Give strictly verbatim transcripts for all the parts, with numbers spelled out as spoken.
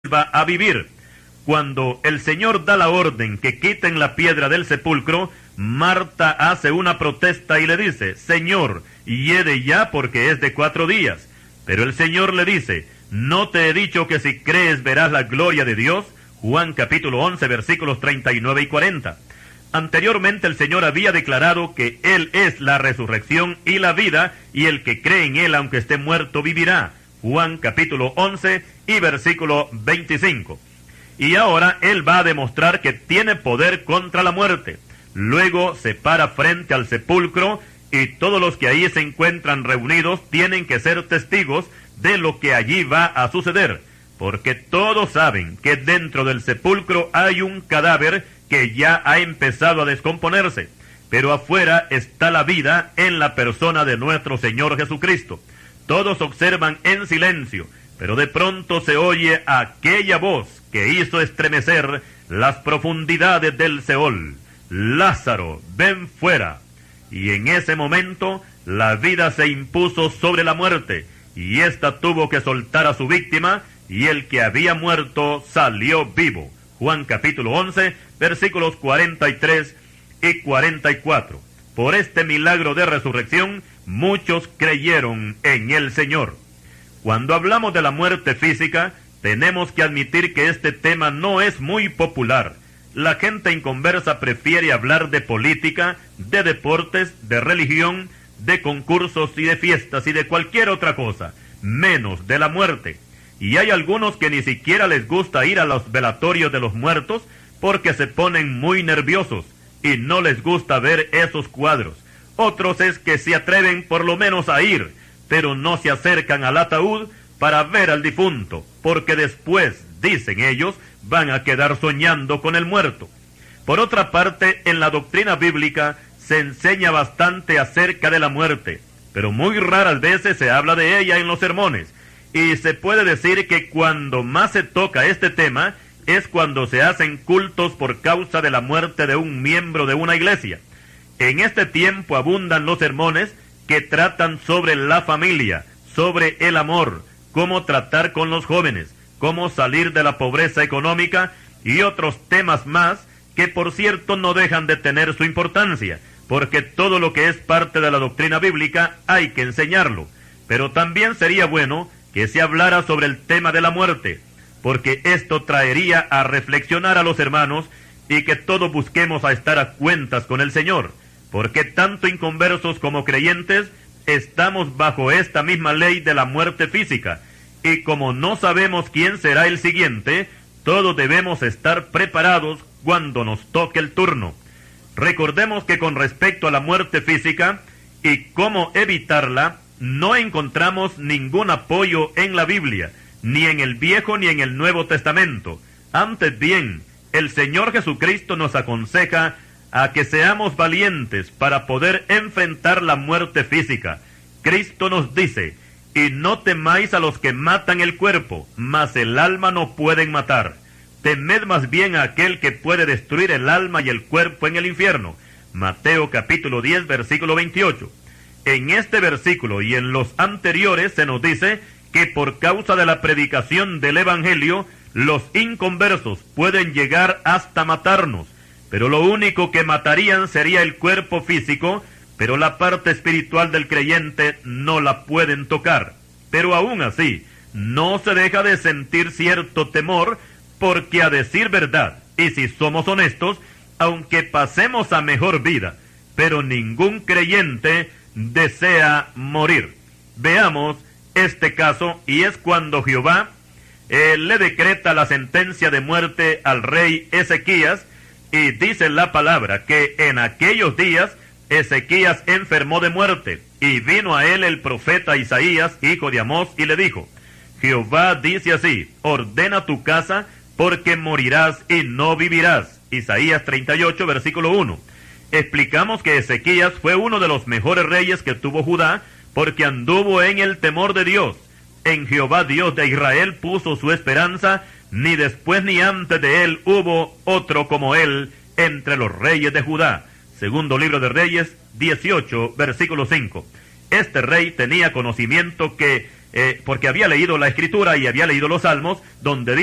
vuelva a vivir. Cuando el Señor da la orden que quiten la piedra del sepulcro, Marta hace una protesta y le dice: Señor, hiede ya, porque es de cuatro días. Pero el Señor le dice: ¿no te he dicho que si crees verás la gloria de Dios? Juan capítulo once, versículos treinta y nueve y cuarenta. Anteriormente el Señor había declarado que Él es la resurrección y la vida, y el que cree en Él, aunque esté muerto, vivirá. Juan capítulo once y versículo veinticinco. Y ahora Él va a demostrar que tiene poder contra la muerte. Luego se para frente al sepulcro, y todos los que ahí se encuentran reunidos tienen que ser testigos de lo que allí va a suceder, porque todos saben que dentro del sepulcro hay un cadáver que ya ha empezado a descomponerse, pero afuera está la vida en la persona de nuestro Señor Jesucristo. Todos observan en silencio, pero de pronto se oye aquella voz que hizo estremecer las profundidades del Seol: Lázaro, ven fuera. Y en ese momento la vida se impuso sobre la muerte, y ésta tuvo que soltar a su víctima, y el que había muerto salió vivo. Juan capítulo once, versículos cuarenta y tres y cuarenta y cuatro. Por este milagro de resurrección, muchos creyeron en el Señor. Cuando hablamos de la muerte física, tenemos que admitir que este tema no es muy popular. La gente inconversa prefiere hablar de política, de deportes, de religión, de concursos y de fiestas y de cualquier otra cosa, menos de la muerte. Y hay algunos que ni siquiera les gusta ir a los velatorios de los muertos porque se ponen muy nerviosos y no les gusta ver esos cuadros. Otros es que se atreven por lo menos a ir, pero no se acercan al ataúd para ver al difunto, porque después, dicen ellos, van a quedar soñando con el muerto. Por otra parte, en la doctrina bíblica se enseña bastante acerca de la muerte, pero muy raras veces se habla de ella en los sermones. Y se puede decir que cuando más se toca este tema es cuando se hacen cultos por causa de la muerte de un miembro de una iglesia. En este tiempo abundan los sermones que tratan sobre la familia, sobre el amor, cómo tratar con los jóvenes, cómo salir de la pobreza económica y otros temas más que, por cierto, no dejan de tener su importancia, porque todo lo que es parte de la doctrina bíblica hay que enseñarlo. Pero también sería bueno que se hablara sobre el tema de la muerte, porque esto traería a reflexionar a los hermanos y que todos busquemos a estar a cuentas con el Señor, porque tanto inconversos como creyentes estamos bajo esta misma ley de la muerte física, y como no sabemos quién será el siguiente, todos debemos estar preparados cuando nos toque el turno. Recordemos que con respecto a la muerte física y cómo evitarla, no encontramos ningún apoyo en la Biblia, ni en el Viejo ni en el Nuevo Testamento. Antes bien, el Señor Jesucristo nos aconseja a que seamos valientes para poder enfrentar la muerte física. Cristo nos dice: y no temáis a los que matan el cuerpo, mas el alma no pueden matar. Temed más bien a aquel que puede destruir el alma y el cuerpo en el infierno. Mateo capítulo diez, versículo veintiocho. En este versículo y en los anteriores se nos dice que por causa de la predicación del Evangelio, los inconversos pueden llegar hasta matarnos, pero lo único que matarían sería el cuerpo físico, pero la parte espiritual del creyente no la pueden tocar. Pero aún así, no se deja de sentir cierto temor, porque a decir verdad, y si somos honestos, aunque pasemos a mejor vida, pero ningún creyente desea morir. Veamos este caso, y es cuando Jehová eh, le decreta la sentencia de muerte al rey Ezequías, y dice la palabra que en aquellos días Ezequías enfermó de muerte, y vino a él el profeta Isaías, hijo de Amós, y le dijo: Jehová dice así: ordena tu casa, porque morirás y no vivirás. Isaías treinta y ocho, versículo uno. Explicamos que Ezequías fue uno de los mejores reyes que tuvo Judá, porque anduvo en el temor de Dios. En Jehová Dios de Israel puso su esperanza, ni después ni antes de él hubo otro como él entre los reyes de Judá. Segundo libro de Reyes dieciocho, versículo cinco. Este rey tenía conocimiento que, eh, porque había leído la Escritura y había leído los Salmos, donde dice que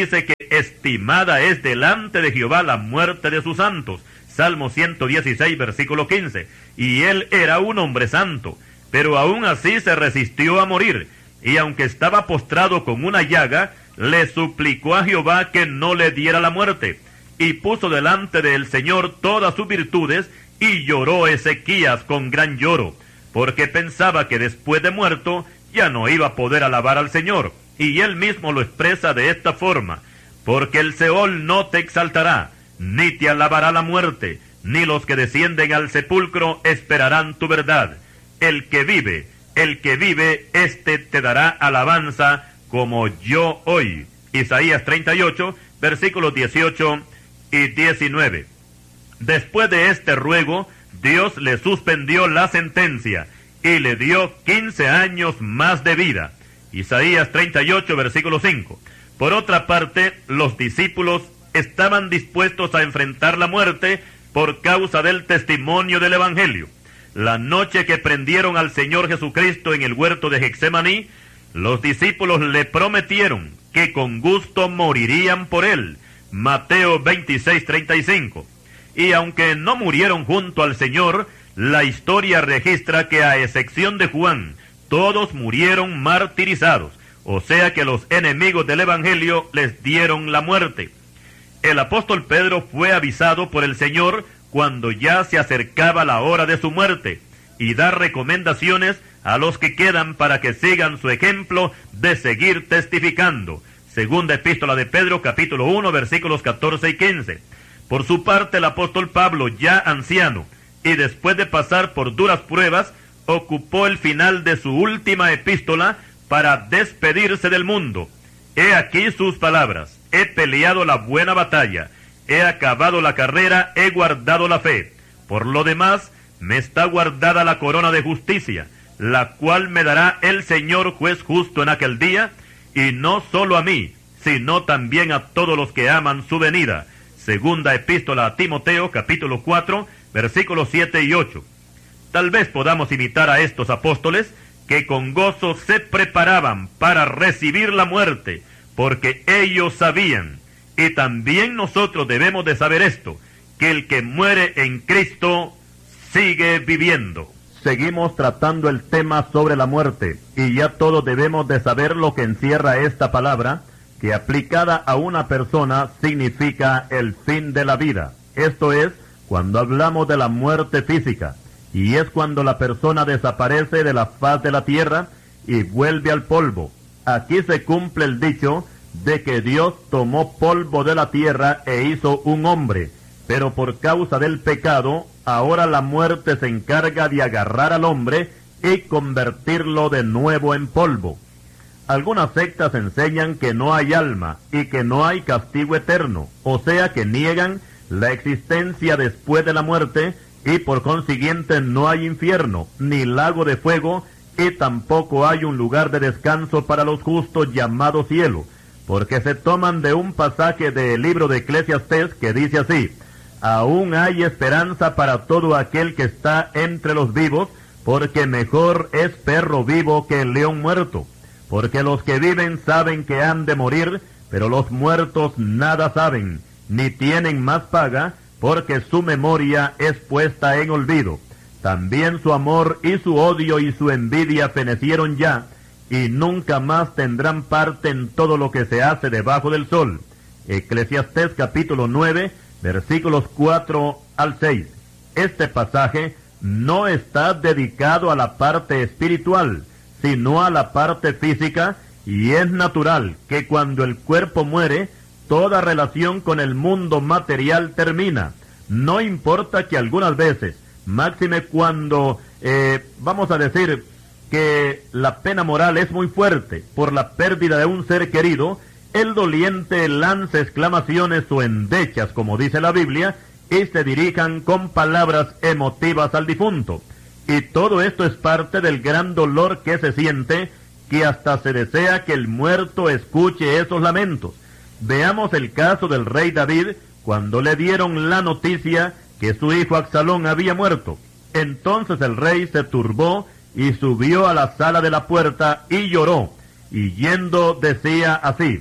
estimada es delante de Jehová la muerte de sus santos. Salmo ciento dieciséis, versículo quince. Y él era un hombre santo, pero aún así se resistió a morir, y aunque estaba postrado con una llaga, le suplicó a Jehová que no le diera la muerte, y puso delante del Señor todas sus virtudes, y lloró Ezequías con gran lloro, porque pensaba que después de muerto ya no iba a poder alabar al Señor. Y él mismo lo expresa de esta forma: porque el Seol no te exaltará, ni te alabará la muerte, ni los que descienden al sepulcro esperarán tu verdad. El que vive, el que vive, éste te dará alabanza como yo hoy. Isaías treinta y ocho, versículos dieciocho y diecinueve. Después de este ruego, Dios le suspendió la sentencia y le dio quince años más de vida. Isaías treinta y ocho, versículo cinco. Por otra parte, los discípulos estaban dispuestos a enfrentar la muerte por causa del testimonio del Evangelio. La noche que prendieron al Señor Jesucristo en el huerto de Getsemaní, los discípulos le prometieron que con gusto morirían por él. Mateo veintiséis, treinta y cinco. Y aunque no murieron junto al Señor, la historia registra que a excepción de Juan, todos murieron martirizados, o sea que los enemigos del Evangelio les dieron la muerte. El apóstol Pedro fue avisado por el Señor cuando ya se acercaba la hora de su muerte, y da recomendaciones a los que quedan para que sigan su ejemplo de seguir testificando. Segunda epístola de Pedro, capítulo uno, versículos catorce y quince. Por su parte, el apóstol Pablo, ya anciano, y después de pasar por duras pruebas, ocupó el final de su última epístola para despedirse del mundo. He aquí sus palabras: he peleado la buena batalla, he acabado la carrera, he guardado la fe. Por lo demás, me está guardada la corona de justicia, la cual me dará el Señor juez justo en aquel día, y no solo a mí, sino también a todos los que aman su venida. Segunda epístola a Timoteo, capítulo cuatro, versículos siete y ocho. Tal vez podamos imitar a estos apóstoles que con gozo se preparaban para recibir la muerte, porque ellos sabían, y también nosotros debemos de saber esto, que el que muere en Cristo sigue viviendo. Seguimos tratando el tema sobre la muerte, y ya todos debemos de saber lo que encierra esta palabra, que aplicada a una persona significa el fin de la vida. Esto es, cuando hablamos de la muerte física, y es cuando la persona desaparece de la faz de la tierra y vuelve al polvo. Aquí se cumple el dicho de que Dios tomó polvo de la tierra e hizo un hombre, pero por causa del pecado, ahora la muerte se encarga de agarrar al hombre y convertirlo de nuevo en polvo. Algunas sectas enseñan que no hay alma y que no hay castigo eterno, o sea que niegan la existencia después de la muerte, y por consiguiente no hay infierno, ni lago de fuego, y tampoco hay un lugar de descanso para los justos llamado cielo, porque se toman de un pasaje del libro de Eclesiastés que dice así: aún hay esperanza para todo aquel que está entre los vivos, porque mejor es perro vivo que el león muerto. Porque los que viven saben que han de morir, pero los muertos nada saben, ni tienen más paga, porque su memoria es puesta en olvido. También su amor y su odio y su envidia fenecieron ya, y nunca más tendrán parte en todo lo que se hace debajo del sol. Eclesiastés capítulo nueve, versículos cuatro al seis. Este pasaje no está dedicado a la parte espiritual, sino a la parte física, y es natural que cuando el cuerpo muere, toda relación con el mundo material termina. No importa que algunas veces, máxime cuando, eh, vamos a decir, que la pena moral es muy fuerte por la pérdida de un ser querido, el doliente lance exclamaciones o endechas, como dice la Biblia, y se dirijan con palabras emotivas al difunto. Y todo esto es parte del gran dolor que se siente, que hasta se desea que el muerto escuche esos lamentos. Veamos el caso del rey David, cuando le dieron la noticia que su hijo Absalón había muerto. Entonces el rey se turbó y subió a la sala de la puerta y lloró, y yendo decía así: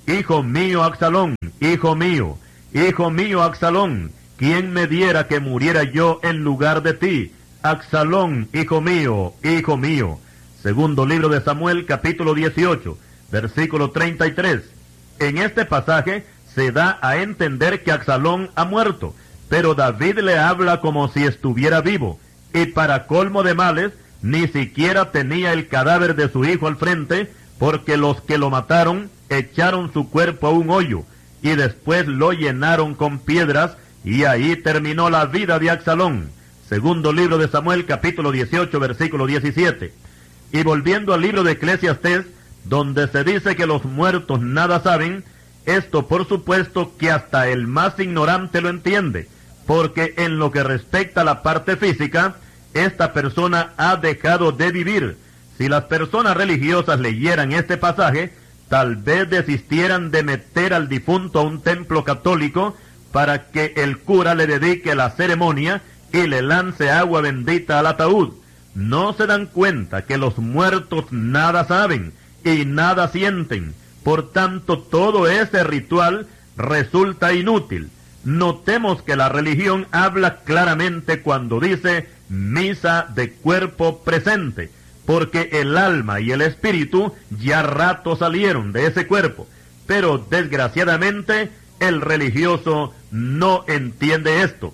hijo mío Absalón, hijo mío, hijo mío Absalón, ¿quién me diera que muriera yo en lugar de ti? Absalón, hijo mío, hijo mío. Segundo libro de Samuel, capítulo dieciocho, versículo treinta y tres. En este pasaje se da a entender que Absalón ha muerto, pero David le habla como si estuviera vivo, y para colmo de males, ni siquiera tenía el cadáver de su hijo al frente, porque los que lo mataron echaron su cuerpo a un hoyo, y después lo llenaron con piedras, y ahí terminó la vida de Absalón. Segundo libro de Samuel, capítulo dieciocho, versículo diecisiete. Y volviendo al libro de Eclesiastés, donde se dice que los muertos nada saben, esto por supuesto que hasta el más ignorante lo entiende, porque en lo que respecta a la parte física, esta persona ha dejado de vivir. Si las personas religiosas leyeran este pasaje, tal vez desistieran de meter al difunto a un templo católico para que el cura le dedique la ceremonia y le lance agua bendita al ataúd. No se dan cuenta que los muertos nada saben y nada sienten. Por tanto, todo ese ritual resulta inútil. Notemos que la religión habla claramente cuando dice misa de cuerpo presente, porque el alma y el espíritu ya rato salieron de ese cuerpo. Pero desgraciadamente el religioso no entiende esto.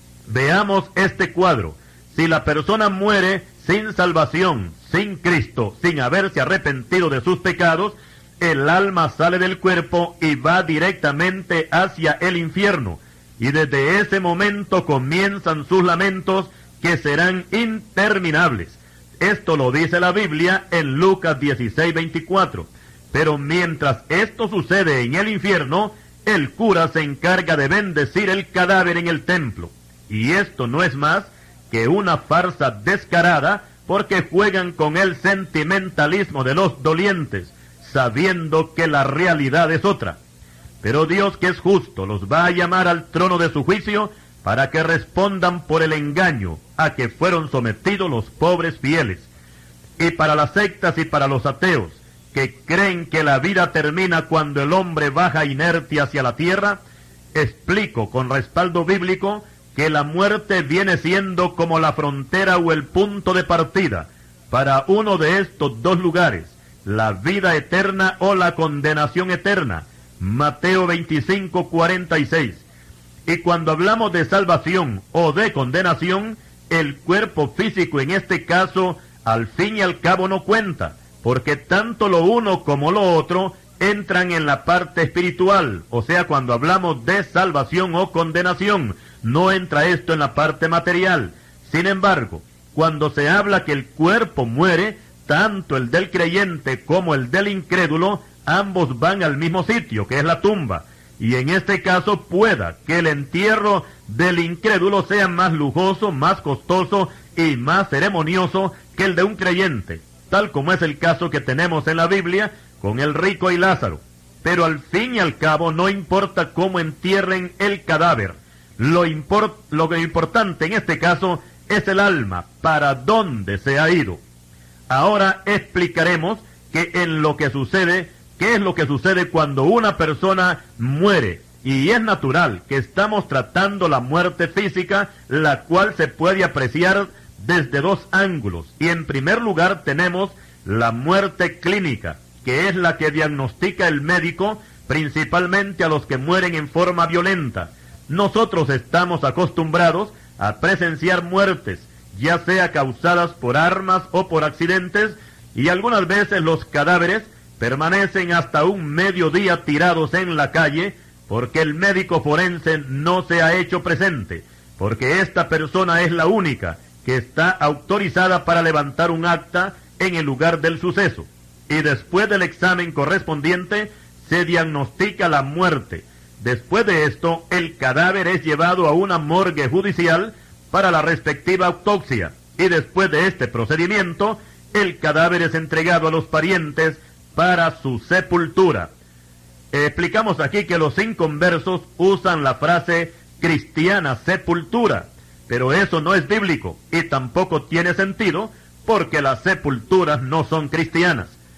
Veamos este cuadro. Si la persona muere sin salvación, sin Cristo, sin haberse arrepentido de sus pecados, el alma sale del cuerpo y va directamente hacia el infierno. Y desde ese momento comienzan sus lamentos que serán interminables. Esto lo dice la Biblia en Lucas dieciséis, veinticuatro. Pero mientras esto sucede en el infierno, el cura se encarga de bendecir el cadáver en el templo. Y esto no es más que una farsa descarada, porque juegan con el sentimentalismo de los dolientes, sabiendo que la realidad es otra. Pero Dios, que es justo, los va a llamar al trono de su juicio para que respondan por el engaño a que fueron sometidos los pobres fieles. Y para las sectas y para los ateos, que creen que la vida termina cuando el hombre baja inerte hacia la tierra, explico con respaldo bíblico que la muerte viene siendo como la frontera o el punto de partida para uno de estos dos lugares, la vida eterna o la condenación eterna. Mateo veinticinco, cuarenta y seis. Y cuando hablamos de salvación o de condenación, el cuerpo físico en este caso al fin y al cabo no cuenta, porque tanto lo uno como lo otro entran en la parte espiritual. O sea, cuando hablamos de salvación o condenación, no entra esto en la parte material. Sin embargo, cuando se habla que el cuerpo muere, tanto el del creyente como el del incrédulo, ambos van al mismo sitio, que es la tumba. Y en este caso pueda que el entierro del incrédulo sea más lujoso, más costoso y más ceremonioso que el de un creyente, tal como es el caso que tenemos en la Biblia con el rico y Lázaro. Pero al fin y al cabo no importa cómo entierren el cadáver. Lo, import, lo importante en este caso es el alma, para dónde se ha ido. Ahora explicaremos que en lo que sucede, qué es lo que sucede cuando una persona muere. Y es natural que estamos tratando la muerte física, la cual se puede apreciar desde dos ángulos. Y en primer lugar tenemos la muerte clínica, que es la que diagnostica el médico, principalmente a los que mueren en forma violenta. Nosotros estamos acostumbrados a presenciar muertes, ya sea causadas por armas o por accidentes, y algunas veces los cadáveres permanecen hasta un mediodía tirados en la calle, porque el médico forense no se ha hecho presente, porque esta persona es la única que está autorizada para levantar un acta en el lugar del suceso. Y después del examen correspondiente, se diagnostica la muerte. Después de esto, el cadáver es llevado a una morgue judicial para la respectiva autopsia. Y después de este procedimiento, el cadáver es entregado a los parientes para su sepultura. Explicamos aquí que los inconversos usan la frase cristiana sepultura, pero eso no es bíblico y tampoco tiene sentido porque las sepulturas no son cristianas.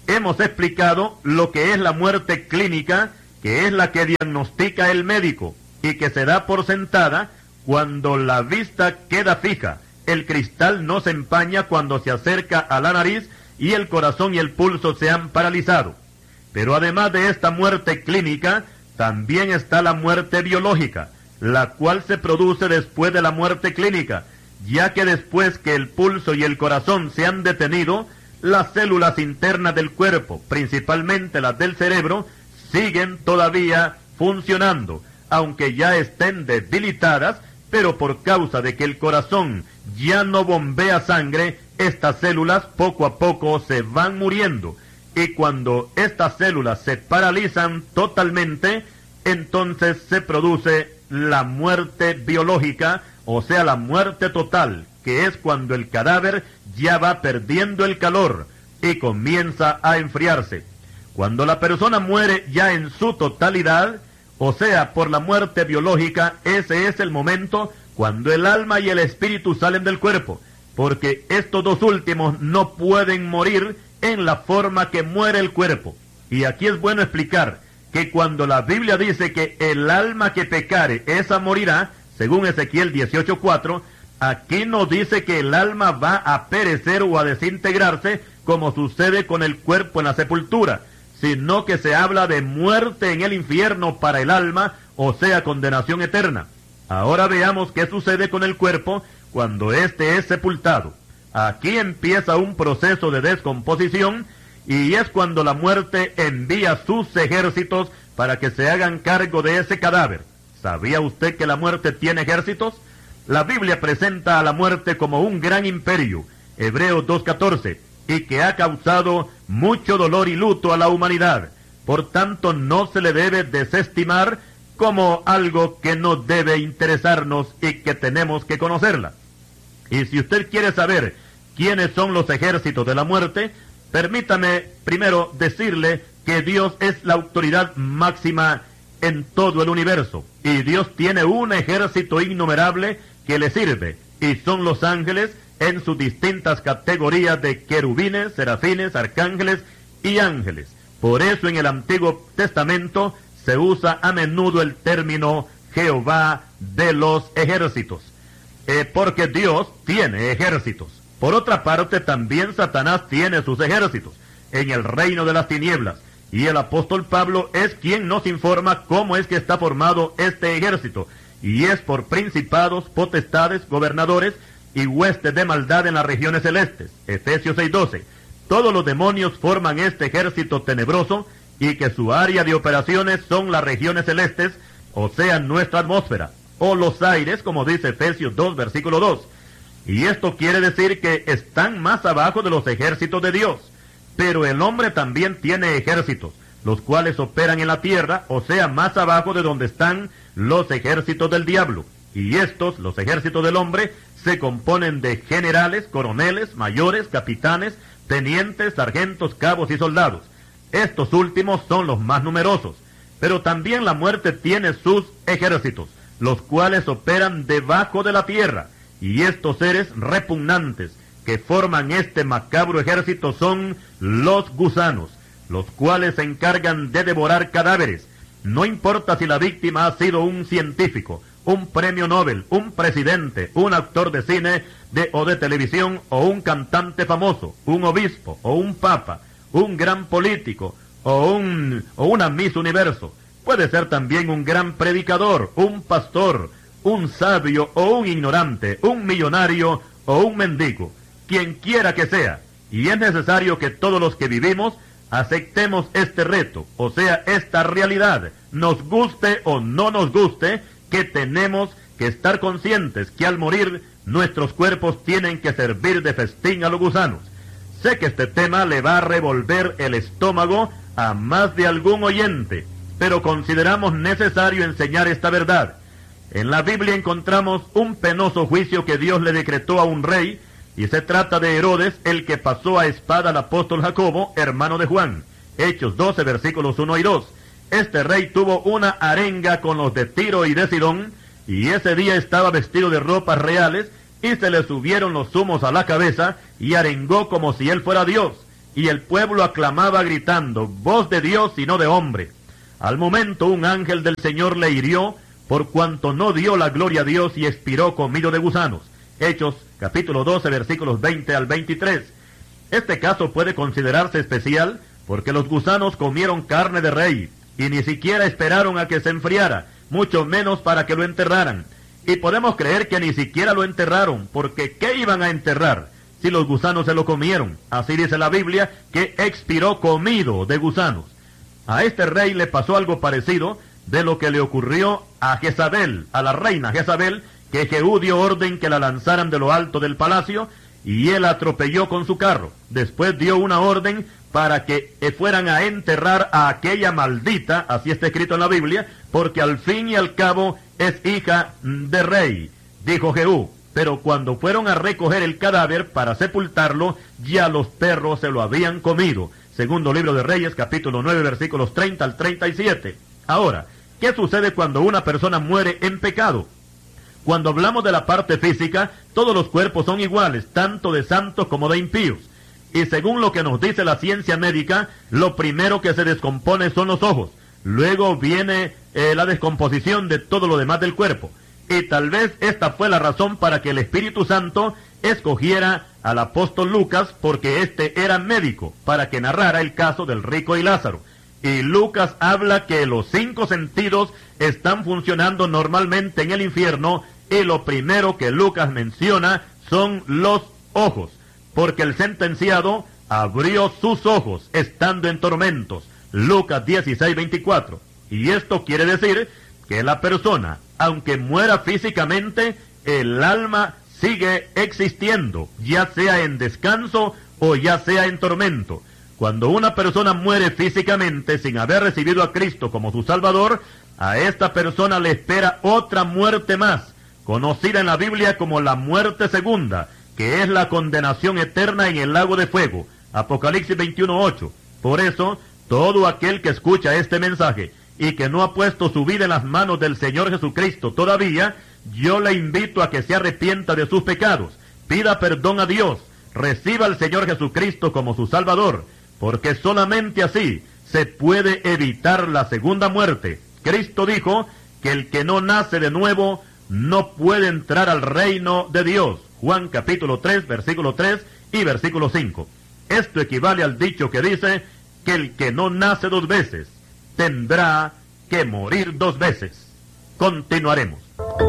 hemos explicado lo que es la muerte clínica, que es la que diagnostica el médico y que se da por sentada cuando la vista queda fija, el cristal no se empaña cuando se acerca a la nariz y el corazón y el pulso se han paralizado. Pero además de esta muerte clínica, también está la muerte biológica, la cual se produce después de la muerte clínica, ya que después que el pulso y el corazón se han detenido, las células internas del cuerpo, principalmente las del cerebro, siguen todavía funcionando, aunque ya estén debilitadas, pero por causa de que el corazón ya no bombea sangre, estas células poco a poco se van muriendo. Y cuando estas células se paralizan totalmente, entonces se produce la muerte biológica, o sea, la muerte total, que es cuando el cadáver ya va perdiendo el calor y comienza a enfriarse. Cuando la persona muere ya en su totalidad, o sea, por la muerte biológica, ese es el momento cuando el alma y el espíritu salen del cuerpo, porque estos dos últimos no pueden morir en la forma que muere el cuerpo. Y aquí es bueno explicar que cuando la Biblia dice que el alma que pecare, esa morirá, según Ezequiel dieciocho cuatro, aquí no dice que el alma va a perecer o a desintegrarse como sucede con el cuerpo en la sepultura, sino que se habla de muerte en el infierno para el alma, o sea, condenación eterna. Ahora veamos qué sucede con el cuerpo cuando éste es sepultado. Aquí empieza un proceso de descomposición, y es cuando la muerte envía sus ejércitos para que se hagan cargo de ese cadáver. ¿Sabía usted que la muerte tiene ejércitos? La Biblia presenta a la muerte como un gran imperio, Hebreos dos catorce, y que ha causado mucho dolor y luto a la humanidad. Por tanto, no se le debe desestimar como algo que no debe interesarnos y que tenemos que conocerla. Y si usted quiere saber quiénes son los ejércitos de la muerte, permítame primero decirle que Dios es la autoridad máxima en todo el universo, y Dios tiene un ejército innumerable que le sirve, y son los ángeles en sus distintas categorías de querubines, serafines, arcángeles y ángeles. Por eso en el Antiguo Testamento se usa a menudo el término Jehová de los ejércitos, eh, porque Dios tiene ejércitos. Por otra parte, también Satanás tiene sus ejércitos en el reino de las tinieblas, y el apóstol Pablo es quien nos informa cómo es que está formado este ejército, y es por principados, potestades, gobernadores y huestes de maldad en las regiones celestes. Efesios seis doce. Todos los demonios forman este ejército tenebroso, y que su área de operaciones son las regiones celestes, o sea, nuestra atmósfera, o los aires, como dice Efesios dos, versículo dos. Y esto quiere decir que están más abajo de los ejércitos de Dios. Pero el hombre también tiene ejércitos, los cuales operan en la tierra, o sea, más abajo de donde están los ejércitos del diablo. Y estos, los ejércitos del hombre, se componen de generales, coroneles, mayores, capitanes, tenientes, sargentos, cabos y soldados. Estos últimos son los más numerosos. Pero también la muerte tiene sus ejércitos, los cuales operan debajo de la tierra. Y estos seres repugnantes que forman este macabro ejército son los gusanos, los cuales se encargan de devorar cadáveres. No importa si la víctima ha sido un científico, un premio Nobel, un presidente, un actor de cine de, o de televisión, o un cantante famoso, un obispo, o un papa, un gran político, o, un, o una Miss Universo. Puede ser también un gran predicador, un pastor, un sabio o un ignorante, un millonario o un mendigo, quien quiera que sea. Y es necesario que todos los que vivimos aceptemos este reto, o sea, esta realidad, nos guste o no nos guste, que tenemos que estar conscientes que al morir nuestros cuerpos tienen que servir de festín a los gusanos. Sé que este tema le va a revolver el estómago a más de algún oyente, pero consideramos necesario enseñar esta verdad. En la Biblia encontramos un penoso juicio que Dios le decretó a un rey, y se trata de Herodes, el que pasó a espada al apóstol Jacobo, hermano de Juan. Hechos doce, versículos uno y dos. Este rey tuvo una arenga con los de Tiro y de Sidón, y ese día estaba vestido de ropas reales, y se le subieron los humos a la cabeza, y arengó como si él fuera Dios. y el pueblo aclamaba gritando, voz de Dios y no de hombre. Al momento un ángel del Señor le hirió, por cuanto no dio la gloria a Dios y expiró comido de gusanos. Hechos, capítulo doce, versículos veinte al veintitrés. Este caso puede considerarse especial porque los gusanos comieron carne de rey y ni siquiera esperaron a que se enfriara, mucho menos para que lo enterraran. Y podemos creer que ni siquiera lo enterraron, porque ¿qué iban a enterrar si los gusanos se lo comieron? Así dice la Biblia, que expiró comido de gusanos. A este rey le pasó algo parecido de lo que le ocurrió a Jezabel, a la reina Jezabel, que Jehú dio orden que la lanzaran de lo alto del palacio, y él atropelló con su carro. Después dio una orden para que fueran a enterrar a aquella maldita, así está escrito en la Biblia, porque al fin y al cabo es hija de rey, dijo Jehú. Pero cuando fueron a recoger el cadáver para sepultarlo, ya los perros se lo habían comido. Segundo libro de Reyes, capítulo nueve, versículos treinta al treinta y siete. Ahora, ¿qué sucede cuando una persona muere en pecado? Cuando hablamos de la parte física, todos los cuerpos son iguales, tanto de santos como de impíos. Y según lo que nos dice la ciencia médica, lo primero que se descompone son los ojos. Luego viene eh, la descomposición de todo lo demás del cuerpo. Y tal vez esta fue la razón para que el Espíritu Santo escogiera al apóstol Lucas, porque éste era médico, para que narrara el caso del rico y Lázaro. Y Lucas habla que los cinco sentidos están funcionando normalmente en el infierno, y lo primero que Lucas menciona son los ojos, porque el sentenciado abrió sus ojos estando en tormentos. Lucas dieciséis, veinticuatro. Y esto quiere decir que la persona, aunque muera físicamente, el alma sigue existiendo, ya sea en descanso o ya sea en tormento. Cuando una persona muere físicamente sin haber recibido a Cristo como su Salvador, a esta persona le espera otra muerte más, conocida en la Biblia como la muerte segunda, que es la condenación eterna en el lago de fuego. Apocalipsis veintiuno, ocho. Por eso, todo aquel que escucha este mensaje y que no ha puesto su vida en las manos del Señor Jesucristo todavía, yo le invito a que se arrepienta de sus pecados, pida perdón a Dios, reciba al Señor Jesucristo como su Salvador, porque solamente así se puede evitar la segunda muerte. Cristo dijo que el que no nace de nuevo no puede entrar al reino de Dios. Juan capítulo tres, versículo tres y versículo cinco. Esto equivale al dicho que dice que el que no nace dos veces tendrá que morir dos veces. Continuaremos.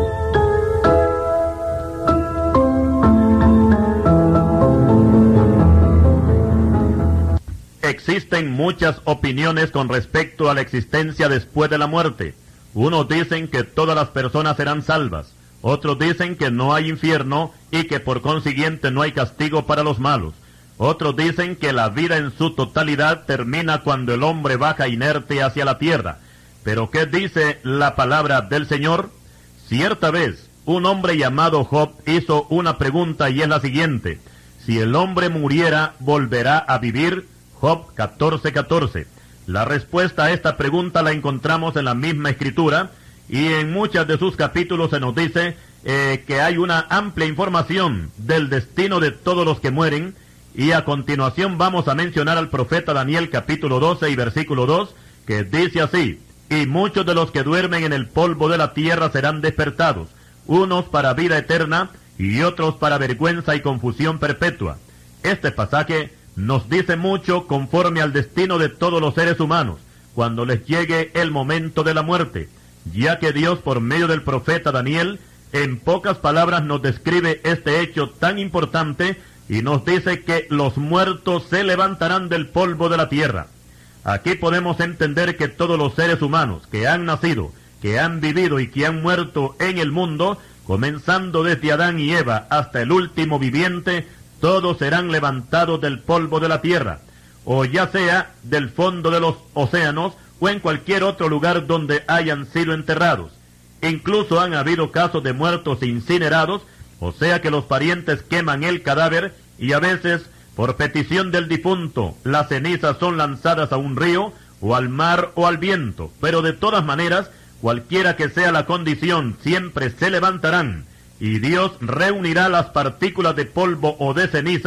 Existen muchas opiniones con respecto a la existencia después de la muerte. Unos dicen que todas las personas serán salvas, otros dicen que no hay infierno y que por consiguiente no hay castigo para los malos. Otros dicen que la vida en su totalidad termina cuando el hombre baja inerte hacia la tierra. Pero ¿qué dice la palabra del Señor? Cierta vez, un hombre llamado Job hizo una pregunta y es la siguiente: si el hombre muriera, ¿volverá a vivir? Job catorce, catorce. La respuesta a esta pregunta la encontramos en la misma escritura, y en muchos de sus capítulos se nos dice eh, que hay una amplia información del destino de todos los que mueren. Y a continuación vamos a mencionar al profeta Daniel capítulo doce y versículo dos, que dice así: y muchos de los que duermen en el polvo de la tierra serán despertados, unos para vida eterna y otros para vergüenza y confusión perpetua. Este pasaje nos dice mucho conforme al destino de todos los seres humanos cuando les llegue el momento de la muerte, ya que Dios por medio del profeta Daniel en pocas palabras nos describe este hecho tan importante y nos dice que los muertos se levantarán del polvo de la tierra. Aquí podemos entender que todos los seres humanos que han nacido, que han vivido y que han muerto en el mundo, comenzando desde Adán y Eva hasta el último viviente, todos serán levantados del polvo de la tierra, o ya sea del fondo de los océanos o en cualquier otro lugar donde hayan sido enterrados. Incluso han habido casos de muertos incinerados, o sea que los parientes queman el cadáver y a veces, por petición del difunto, las cenizas son lanzadas a un río o al mar o al viento, pero de todas maneras, cualquiera que sea la condición, siempre se levantarán, y Dios reunirá las partículas de polvo o de ceniza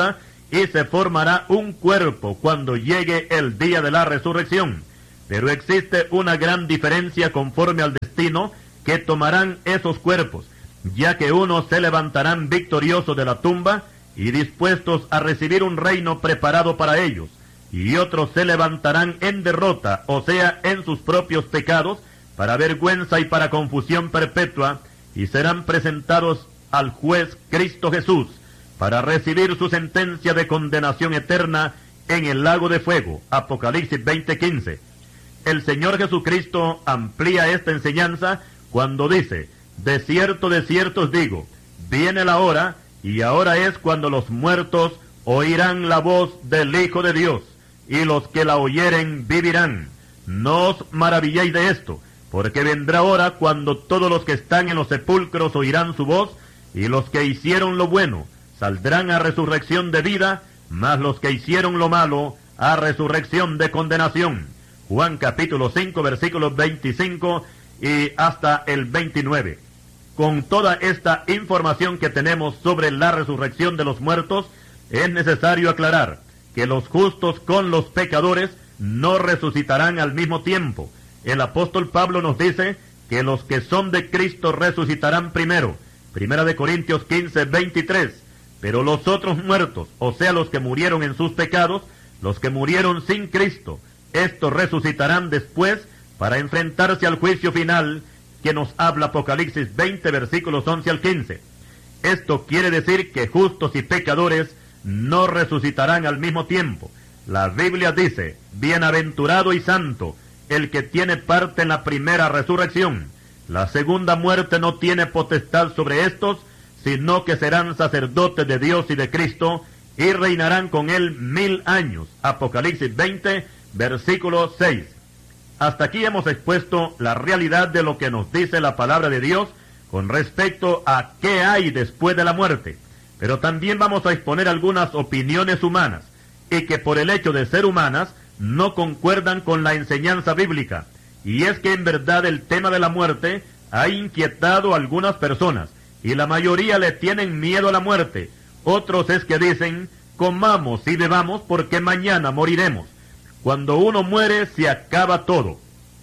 y se formará un cuerpo cuando llegue el día de la resurrección. Pero existe una gran diferencia conforme al destino que tomarán esos cuerpos, ya que unos se levantarán victoriosos de la tumba y dispuestos a recibir un reino preparado para ellos, y otros se levantarán en derrota, o sea, en sus propios pecados, para vergüenza y para confusión perpetua, y serán presentados al juez Cristo Jesús, para recibir su sentencia de condenación eterna en el lago de fuego. Apocalipsis veinte quince. El Señor Jesucristo amplía esta enseñanza cuando dice: de cierto, de cierto os digo, viene la hora, y ahora es cuando los muertos oirán la voz del Hijo de Dios, y los que la oyeren vivirán. No os maravilléis de esto, porque vendrá hora cuando todos los que están en los sepulcros oirán su voz, y los que hicieron lo bueno saldrán a resurrección de vida, mas los que hicieron lo malo a resurrección de condenación. Juan capítulo cinco, versículos veinticinco y hasta el veintinueve. Con toda esta información que tenemos sobre la resurrección de los muertos, es necesario aclarar que los justos con los pecadores no resucitarán al mismo tiempo. El apóstol Pablo nos dice que los que son de Cristo resucitarán primero. Primera de Corintios quince, veintitrés. Pero los otros muertos, o sea, los que murieron en sus pecados, los que murieron sin Cristo, estos resucitarán después para enfrentarse al juicio final que nos habla Apocalipsis veinte, versículos once al quince. Esto quiere decir que justos y pecadores no resucitarán al mismo tiempo. La Biblia dice: bienaventurado y santo el que tiene parte en la primera resurrección. La segunda muerte no tiene potestad sobre estos, sino que serán sacerdotes de Dios y de Cristo, y reinarán con él mil años. Apocalipsis veinte, versículo seis. Hasta aquí hemos expuesto la realidad de lo que nos dice la palabra de Dios con respecto a qué hay después de la muerte. Pero también vamos a exponer algunas opiniones humanas, y que por el hecho de ser humanas, no concuerdan con la enseñanza bíblica. Y es que en verdad el tema de la muerte ha inquietado a algunas personas, y la mayoría le tienen miedo a la muerte. Otros es que dicen: comamos y bebamos porque mañana moriremos. Cuando uno muere se acaba todo.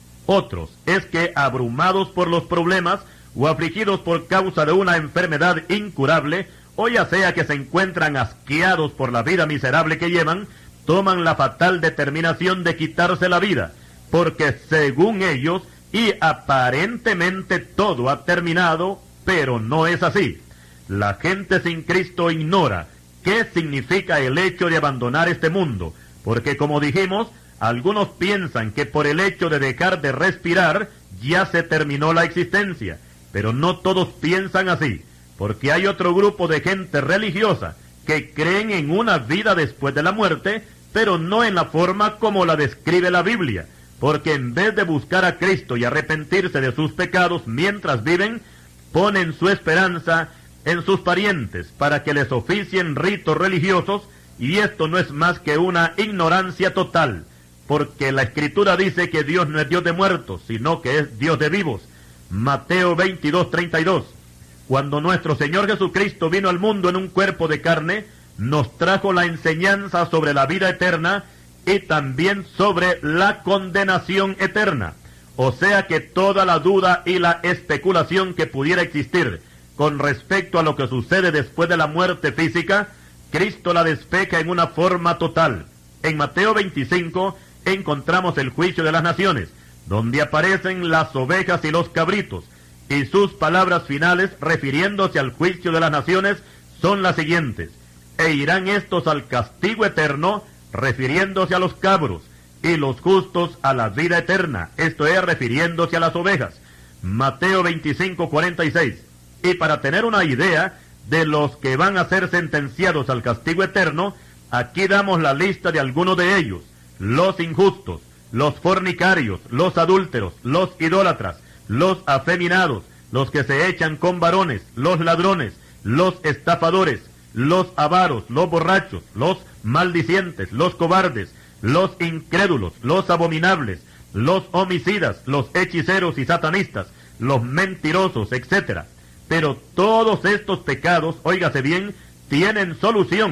Otros es que, abrumados por los problemas o afligidos por causa de una enfermedad incurable, o ya sea que se encuentran asqueados por la vida miserable que llevan, toman la fatal determinación de quitarse la vida, porque según ellos, y aparentemente todo ha terminado, pero no es así. La gente sin Cristo ignora qué significa el hecho de abandonar este mundo, porque como dijimos, algunos piensan que por el hecho de dejar de respirar ya se terminó la existencia, pero no todos piensan así, porque hay otro grupo de gente religiosa que creen en una vida después de la muerte, pero no en la forma como la describe la Biblia, porque en vez de buscar a Cristo y arrepentirse de sus pecados mientras viven, ponen su esperanza en sus parientes para que les oficien ritos religiosos, y esto no es más que una ignorancia total, porque la Escritura dice que Dios no es Dios de muertos, sino que es Dios de vivos. Mateo veintidós, treinta y dos. Cuando nuestro Señor Jesucristo vino al mundo en un cuerpo de carne, nos trajo la enseñanza sobre la vida eterna y también sobre la condenación eterna. O sea que toda la duda y la especulación que pudiera existir con respecto a lo que sucede después de la muerte física, Cristo la despeja en una forma total. En Mateo veinticinco encontramos el juicio de las naciones, donde aparecen las ovejas y los cabritos, y sus palabras finales refiriéndose al juicio de las naciones son las siguientes: e irán estos al castigo eterno, refiriéndose a los cabros, y los justos a la vida eterna, esto es, refiriéndose a las ovejas. Mateo veinticinco, cuarenta y seis. Y para tener una idea de los que van a ser sentenciados al castigo eterno, aquí damos la lista de algunos de ellos: los injustos, los fornicarios, los adúlteros, los idólatras, los afeminados, los que se echan con varones, los ladrones, los estafadores, los avaros, los borrachos, los maldicientes, los cobardes, los incrédulos, los abominables, los homicidas, los hechiceros y satanistas, los mentirosos, etcétera. Pero todos estos pecados, óigase bien, tienen solución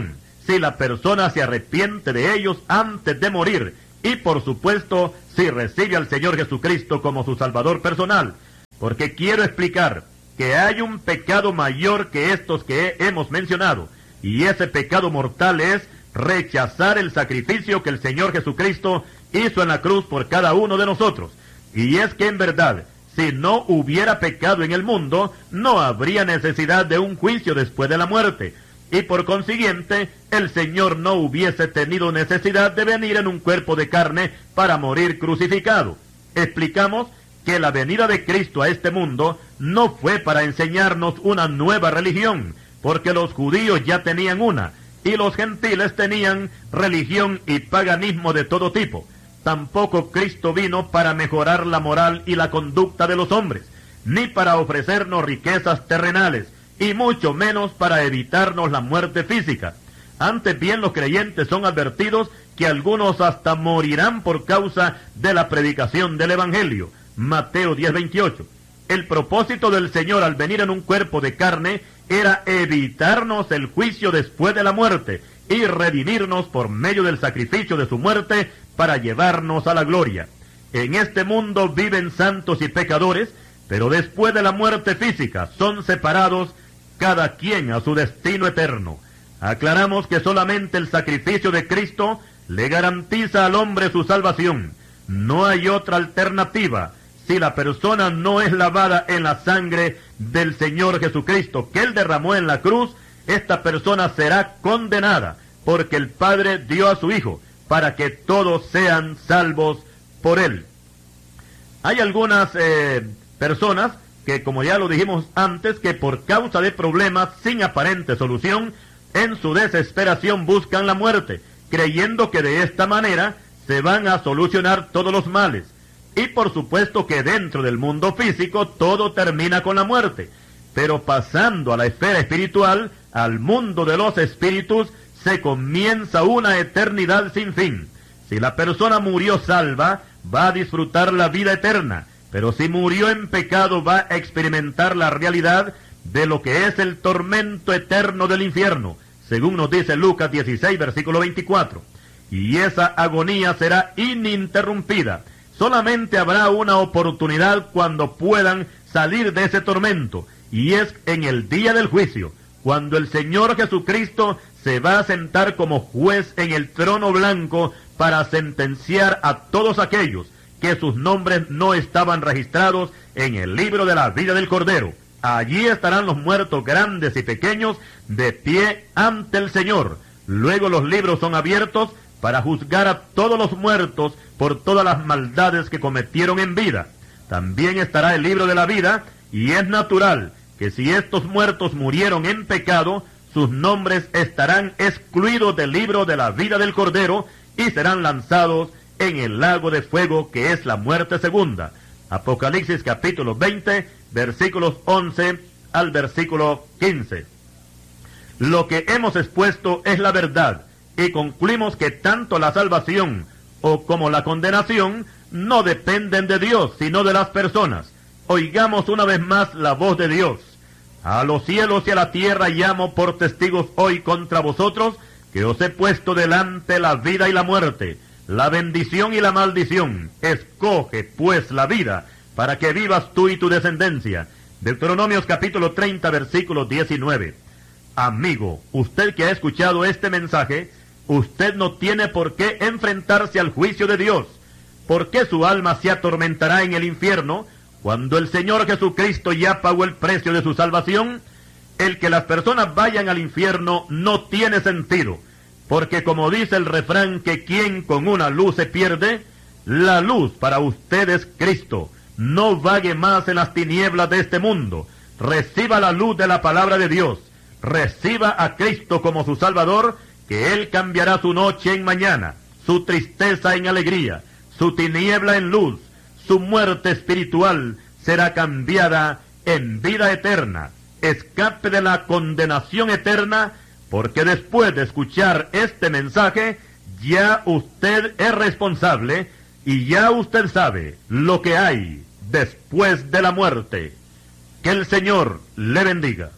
si la persona se arrepiente de ellos antes de morir y, por supuesto, si recibe al Señor Jesucristo como su Salvador personal. Porque quiero explicar que hay un pecado mayor que estos que hemos mencionado, y ese pecado mortal es rechazar el sacrificio que el Señor Jesucristo hizo en la cruz por cada uno de nosotros. Y es que en verdad, si no hubiera pecado en el mundo, no habría necesidad de un juicio después de la muerte, y por consiguiente, el Señor no hubiese tenido necesidad de venir en un cuerpo de carne para morir crucificado. Explicamos que la venida de Cristo a este mundo no fue para enseñarnos una nueva religión, porque los judíos ya tenían una, y los gentiles tenían religión y paganismo de todo tipo. Tampoco Cristo vino para mejorar la moral y la conducta de los hombres, ni para ofrecernos riquezas terrenales, y mucho menos para evitarnos la muerte física. Antes bien, los creyentes son advertidos que algunos hasta morirán por causa de la predicación del Evangelio. Mateo diez veintiocho. El propósito del Señor al venir en un cuerpo de carne era evitarnos el juicio después de la muerte y redimirnos por medio del sacrificio de su muerte para llevarnos a la gloria. En este mundo viven santos y pecadores, pero después de la muerte física son separados cada quien a su destino eterno. Aclaramos que solamente el sacrificio de Cristo le garantiza al hombre su salvación. No hay otra alternativa. Si la persona no es lavada en la sangre del Señor Jesucristo que Él derramó en la cruz, esta persona será condenada, porque el Padre dio a su Hijo para que todos sean salvos por Él. Hay algunas eh, personas que, como ya lo dijimos antes, que por causa de problemas sin aparente solución, en su desesperación buscan la muerte, creyendo que de esta manera se van a solucionar todos los males. Y por supuesto que dentro del mundo físico todo termina con la muerte, pero pasando a la esfera espiritual, al mundo de los espíritus, se comienza una eternidad sin fin. Si la persona murió salva, va a disfrutar la vida eterna, pero si murió en pecado, va a experimentar la realidad de lo que es el tormento eterno del infierno, según nos dice Lucas dieciséis, versículo veinticuatro. Y esa agonía será ininterrumpida. Solamente habrá una oportunidad cuando puedan salir de ese tormento, y es en el día del juicio, cuando el Señor Jesucristo se va a sentar como juez en el trono blanco para sentenciar a todos aquellos que sus nombres no estaban registrados en el libro de la vida del Cordero. Allí estarán los muertos grandes y pequeños de pie ante el Señor. Luego los libros son abiertos para juzgar a todos los muertos por todas las maldades que cometieron en vida. También estará el libro de la vida, y es natural que si estos muertos murieron en pecado, sus nombres estarán excluidos del libro de la vida del Cordero y serán lanzados en el lago de fuego, que es la muerte segunda. Apocalipsis capítulo veinte, versículos once al versículo quince. Lo que hemos expuesto es la verdad, y concluimos que tanto la salvación o como la condenación no dependen de Dios, sino de las personas. Oigamos una vez más la voz de Dios. A los cielos y a la tierra llamo por testigos hoy contra vosotros, que os he puesto delante la vida y la muerte, la bendición y la maldición. Escoge pues la vida, para que vivas tú y tu descendencia. Deuteronomios capítulo treinta, versículo diecinueve. Amigo, usted que ha escuchado este mensaje, usted no tiene por qué enfrentarse al juicio de Dios. ¿Por qué su alma se atormentará en el infierno cuando el Señor Jesucristo ya pagó el precio de su salvación? El que las personas vayan al infierno no tiene sentido, porque como dice el refrán, que quien con una luz se pierde, la luz para usted es Cristo. No vague más en las tinieblas de este mundo. Reciba la luz de la palabra de Dios. Reciba a Cristo como su Salvador, que Él cambiará su noche en mañana, su tristeza en alegría, su tiniebla en luz, su muerte espiritual será cambiada en vida eterna. Escape de la condenación eterna, porque después de escuchar este mensaje, ya usted es responsable y ya usted sabe lo que hay después de la muerte. Que el Señor le bendiga.